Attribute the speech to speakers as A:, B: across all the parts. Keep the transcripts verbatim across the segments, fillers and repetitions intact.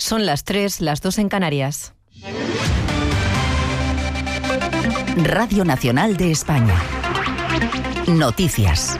A: Son las tres, las dos en Canarias.
B: Radio Nacional de España. Noticias.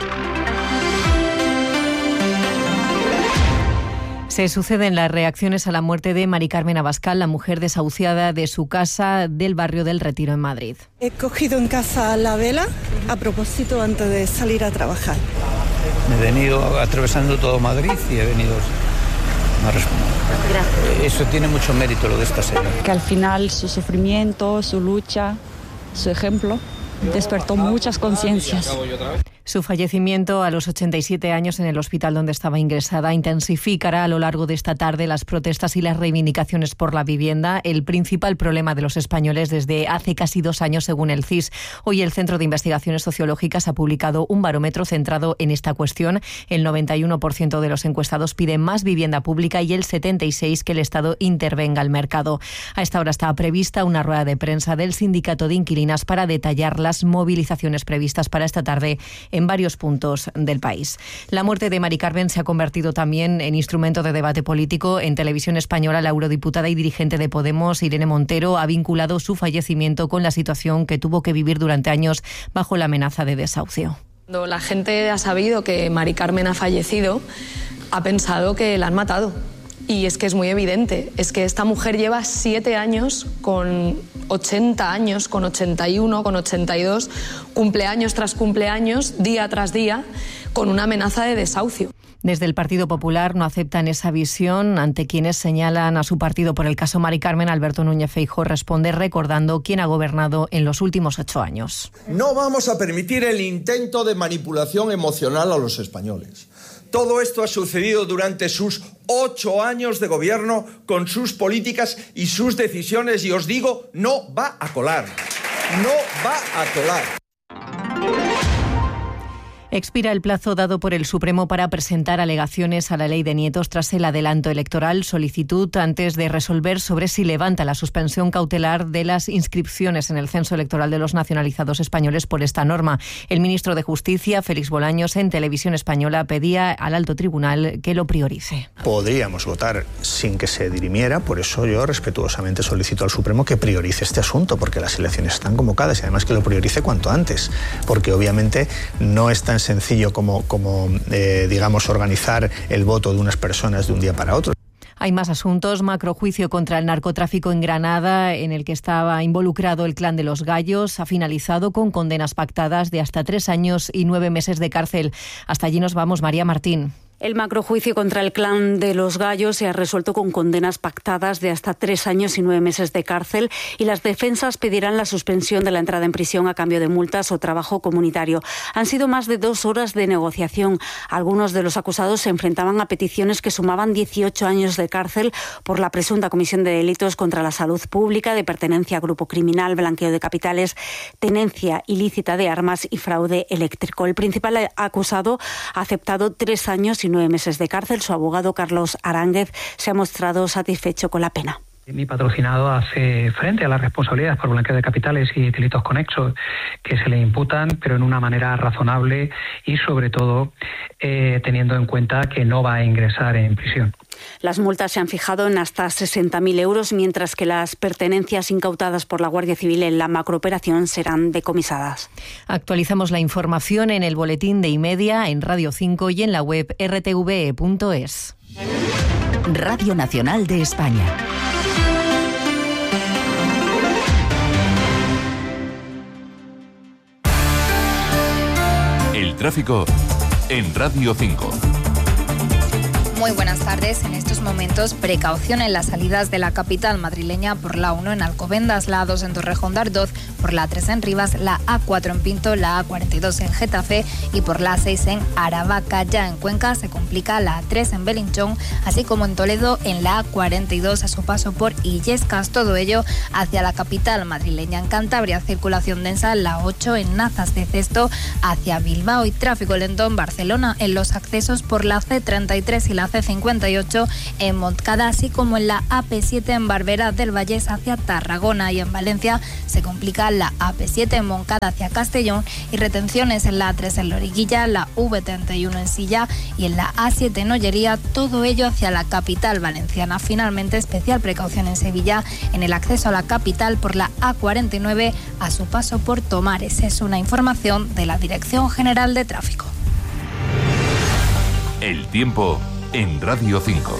A: Se suceden las reacciones a la muerte de Mari Carmen Abascal, la mujer desahuciada de su casa del barrio del Retiro en Madrid.
C: He cogido en casa la vela a propósito antes de salir a trabajar.
D: Me he venido atravesando todo Madrid y he venido a responder. Gracias. Eso tiene mucho mérito, lo de esta señora.
E: Que al final su sufrimiento, su lucha, su ejemplo despertó muchas conciencias.
A: Su fallecimiento a los ochenta y siete años en el hospital donde estaba ingresada intensificará a lo largo de esta tarde las protestas y las reivindicaciones por la vivienda, el principal problema de los españoles desde hace casi dos años, según el C I S. Hoy el Centro de Investigaciones Sociológicas ha publicado un barómetro centrado en esta cuestión. El noventa y uno por ciento de los encuestados piden más vivienda pública y el setenta y seis por ciento que el Estado intervenga al mercado. A esta hora está prevista una rueda de prensa del Sindicato de Inquilinas para detallar las movilizaciones previstas para esta tarde en varios puntos del país. La muerte de Mari Carmen se ha convertido también en instrumento de debate político. En Televisión Española, la eurodiputada y dirigente de Podemos, Irene Montero, ha vinculado su fallecimiento con la situación que tuvo que vivir durante años bajo la amenaza de desahucio.
F: Cuando la gente ha sabido que Mari Carmen ha fallecido, ha pensado que la han matado. Y es que es muy evidente, es que esta mujer lleva siete años con ochenta años, con ochenta y uno, con ochenta y dos, cumpleaños tras cumpleaños, día tras día, con una amenaza de desahucio.
A: Desde el Partido Popular no aceptan esa visión. Ante quienes señalan a su partido por el caso Mari Carmen, Alberto Núñez Feijóo responde recordando quién ha gobernado en los últimos ocho años.
G: No vamos a permitir el intento de manipulación emocional a los españoles. Todo esto ha sucedido durante sus ocho años de gobierno, con sus políticas y sus decisiones, y os digo, no va a colar. No va a colar.
A: Expira el plazo dado por el Supremo para presentar alegaciones a la ley de nietos tras el adelanto electoral, solicitud antes de resolver sobre si levanta la suspensión cautelar de las inscripciones en el censo electoral de los nacionalizados españoles por esta norma. El ministro de Justicia, Félix Bolaños, en Televisión Española pedía al alto tribunal que lo priorice.
H: Podríamos votar sin que se dirimiera, por eso yo respetuosamente solicito al Supremo que priorice este asunto, porque las elecciones están convocadas y además que lo priorice cuanto antes, porque obviamente no es tan sencillo como, como eh, digamos, organizar el voto de unas personas de un día para otro.
A: Hay más asuntos. Macrojuicio contra el narcotráfico en Granada, en el que estaba involucrado el Clan de los Gallos, ha finalizado con condenas pactadas de hasta tres años y nueve meses de cárcel. Hasta allí nos vamos, María Martín.
I: El macrojuicio contra el Clan de los Gallos se ha resuelto con condenas pactadas de hasta tres años y nueve meses de cárcel, y las defensas pedirán la suspensión de la entrada en prisión a cambio de multas o trabajo comunitario. Han sido más de dos horas de negociación. Algunos de los acusados se enfrentaban a peticiones que sumaban dieciocho años de cárcel por la presunta comisión de delitos contra la salud pública, de pertenencia a grupo criminal, blanqueo de capitales, tenencia ilícita de armas y fraude eléctrico. El principal acusado ha aceptado tres años y nueve meses de cárcel. Su abogado, Carlos Aránguez, se ha mostrado satisfecho con la pena.
J: Mi patrocinado hace frente a las responsabilidades por blanqueo de capitales y delitos conexos que se le imputan, pero en una manera razonable y, sobre todo, eh, teniendo en cuenta que no va a ingresar en prisión.
I: Las multas se han fijado en hasta sesenta mil euros, mientras que las pertenencias incautadas por la Guardia Civil en la macrooperación serán decomisadas.
A: Actualizamos la información en el boletín de Imedia, en Radio cinco y en la web erre te ve e punto es.
B: Radio Nacional de España.
K: El tráfico en Radio cinco.
L: Muy buenas tardes. En estos momentos, precaución en las salidas de la capital madrileña por la uno en Alcobendas, la A dos en Torrejón de Ardoz, por la tres en Rivas, la A cuatro en Pinto, la A cuarenta y dos en Getafe y por la A seis en Aravaca. Ya en Cuenca se complica la A tres en Belinchón, así como en Toledo en la A cuarenta y dos a su paso por Illescas. Todo ello hacia la capital madrileña. En Cantabria, circulación densa la ocho en Nazas de Cesto hacia Bilbao y tráfico lento en Barcelona en los accesos por la C treinta y tres y la C cincuenta y ocho en Montcada, así como en la A P siete en Barberá del Vallés hacia Tarragona, y en Valencia se complica la A P siete en Moncada hacia Castellón y retenciones en la A tres en Loriguilla, la V treinta y uno en Silla y en la A siete en Ollería, todo ello hacia la capital valenciana. Finalmente, especial precaución en Sevilla en el acceso a la capital por la A cuarenta y nueve a su paso por Tomares. Es una información de la Dirección General de Tráfico.
K: El tiempo en Radio cinco.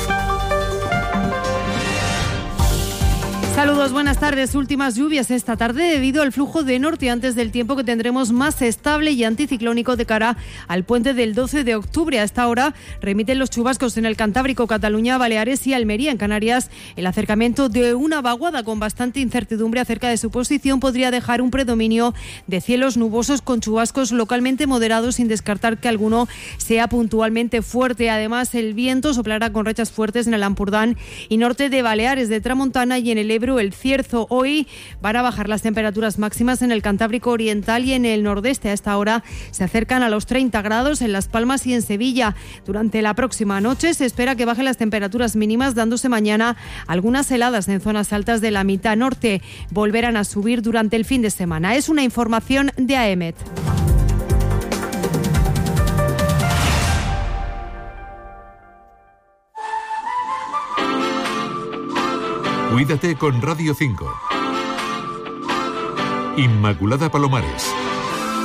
M: Saludos, buenas tardes. Últimas lluvias esta tarde debido al flujo de norte antes del tiempo que tendremos más estable y anticiclónico de cara al puente del doce de octubre. A esta hora remiten los chubascos en el Cantábrico, Cataluña, Baleares y Almería. En Canarias, el acercamiento de una vaguada con bastante incertidumbre acerca de su posición podría dejar un predominio de cielos nubosos con chubascos localmente moderados, sin descartar que alguno sea puntualmente fuerte. Además, el viento soplará con rachas fuertes en el Ampurdán y norte de Baleares, de Tramontana y en el Ebro, el Cierzo. Hoy van a bajar las temperaturas máximas en el Cantábrico Oriental y en el nordeste. A esta hora se acercan a los treinta grados en Las Palmas y en Sevilla. Durante la próxima noche se espera que bajen las temperaturas mínimas, dándose mañana algunas heladas en zonas altas de la mitad norte. Volverán a subir durante el fin de semana. Es una información de A E M E T.
K: Cuídate con Radio cinco. Inmaculada Palomares.